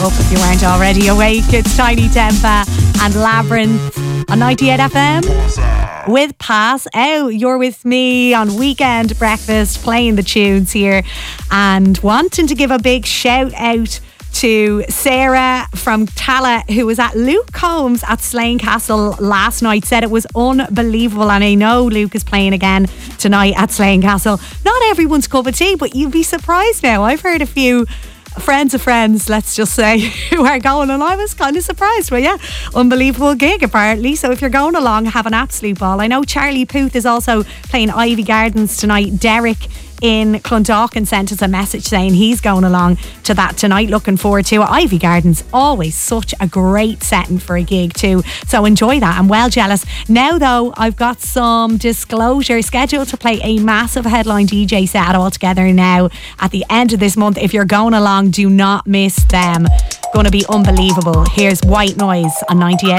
Up if you weren't already awake. It's Tiny Tempa and Labyrinth on 98 FM with Pass Out. You're with me on Weekend Breakfast, playing the tunes here and wanting to give a big shout out to Sarah from Tala, who was at Luke Combs at Slane Castle last night. Said it was unbelievable, and I know Luke is playing again tonight at Slane Castle. Not everyone's cup of tea, but you'd be surprised now. I've heard a few friends of friends, let's just say, who are going, and I was kind of surprised. But yeah, unbelievable gig apparently. So if you're going along, have an absolute ball. I know Charlie Puth is also playing Ivy Gardens tonight. Derek in Clondalkin sent us a message saying he's going along to that tonight. Looking forward to it. Ivy Gardens, always such a great setting for a gig too, so enjoy that. I'm well jealous. Now though, I've got some disclosure. Scheduled to play a massive headline DJ set all together now at the end of this month. If you're going along, do not miss them. Going to be unbelievable. Here's White Noise on 98